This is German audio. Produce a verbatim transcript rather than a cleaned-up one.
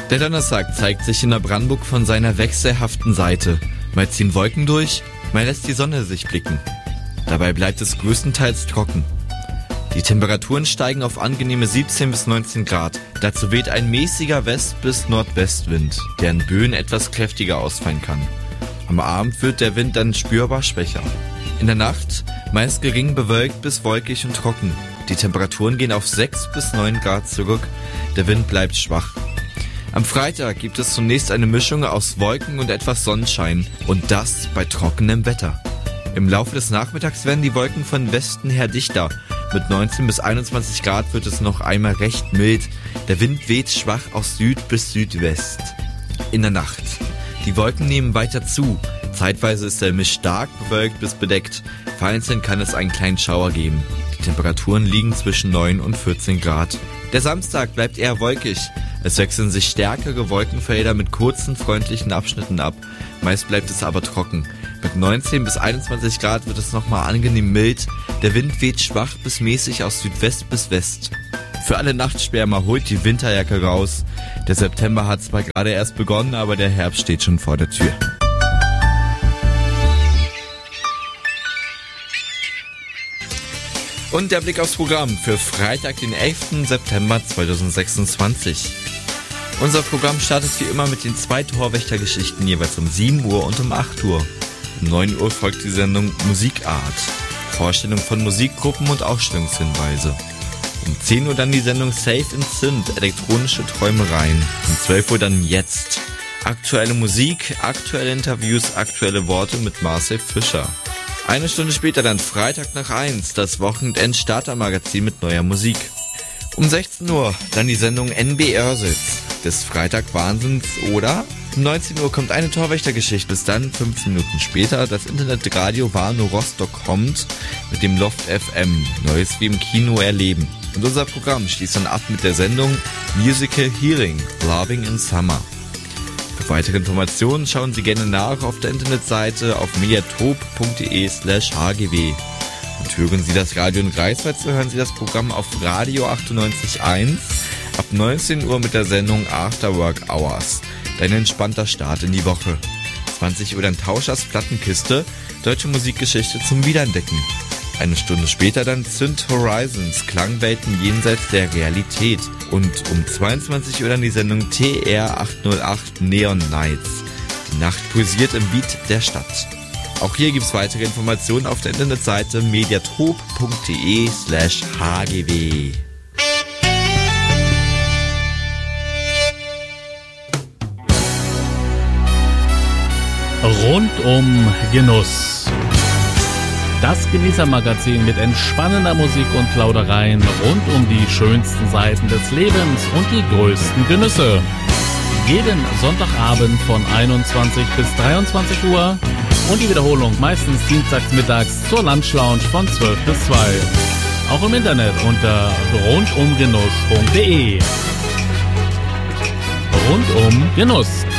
Der Donnerstag zeigt sich in Neubrandenburg von seiner wechselhaften Seite. Mal ziehen Wolken durch, mal lässt die Sonne sich blicken. Dabei bleibt es größtenteils trocken. Die Temperaturen steigen auf angenehme siebzehn bis neunzehn Grad. Dazu weht ein mäßiger West- bis Nordwestwind, der in Böen etwas kräftiger ausfallen kann. Am Abend wird der Wind dann spürbar schwächer. In der Nacht meist gering bewölkt bis wolkig und trocken. Die Temperaturen gehen auf sechs bis neun Grad zurück. Der Wind bleibt schwach. Am Freitag gibt es zunächst eine Mischung aus Wolken und etwas Sonnenschein. Und das bei trockenem Wetter. Im Laufe des Nachmittags werden die Wolken von Westen her dichter. Mit neunzehn bis einundzwanzig Grad wird es noch einmal recht mild. Der Wind weht schwach aus Süd bis Südwest. In der Nacht. Die Wolken nehmen weiter zu. Zeitweise ist der Himmel stark bewölkt bis bedeckt. Vereinzelt kann es einen kleinen Schauer geben. Die Temperaturen liegen zwischen neun und vierzehn Grad. Der Samstag bleibt eher wolkig. Es wechseln sich stärkere Wolkenfelder mit kurzen, freundlichen Abschnitten ab. Meist bleibt es aber trocken. Mit neunzehn bis einundzwanzig Grad wird es nochmal angenehm mild. Der Wind weht schwach bis mäßig aus Südwest bis West. Für alle Nachtschwärmer holt die Winterjacke raus. Der September hat zwar gerade erst begonnen, aber der Herbst steht schon vor der Tür. Und der Blick aufs Programm für Freitag, den elften September zweitausendsechsundzwanzig. Unser Programm startet wie immer mit den zwei Torwächtergeschichten jeweils um sieben Uhr und um acht Uhr. Um neun Uhr folgt die Sendung Musikart, Vorstellung von Musikgruppen und Ausstellungshinweise. Um zehn Uhr dann die Sendung Safe in Synth, elektronische Träumereien. Um zwölf Uhr dann Jetzt. Aktuelle Musik, aktuelle Interviews, aktuelle Worte mit Marcel Fischer. Eine Stunde später dann Freitag nach eins, das Wochenend-Starter-Magazin mit neuer Musik. Um sechzehn Uhr dann die Sendung N B Örsitz, des Freitag Wahnsinns oder? Um neunzehn Uhr kommt eine Torwächtergeschichte, bis dann fünfzehn Minuten später das Internetradio Warnow Rostock kommt mit dem Loft F M, Neues wie im Kino erleben. Und unser Programm schließt dann ab mit der Sendung Musical Healing, Loving in Summer. Für weitere Informationen schauen Sie gerne nach auf der Internetseite auf mediatop.de slash hgw. Und hören Sie das Radio in Greifswald, so hören Sie das Programm auf Radio achtundneunzig Komma eins ab neunzehn Uhr mit der Sendung After Work Hours. Dein entspannter Start in die Woche. zwanzig Uhr dann Tauschers Plattenkiste, deutsche Musikgeschichte zum Wiederentdecken. Eine Stunde später dann Synth Horizons, Klangwelten jenseits der Realität. Und um zweiundzwanzig Uhr dann die Sendung T R achthundertacht Neon Nights. Die Nacht pulsiert im Beat der Stadt. Auch hier gibt's weitere Informationen auf der Internetseite mediatop.de slash hgw. Rundum Genuss. Das Genießermagazin mit entspannender Musik und Plaudereien rund um die schönsten Seiten des Lebens und die größten Genüsse. Jeden Sonntagabend von einundzwanzig bis dreiundzwanzig Uhr und die Wiederholung meistens dienstags mittags zur Lunchlounge von zwölf bis zwei. Auch im Internet unter rundumgenuss punkt de. Rundum Genuss.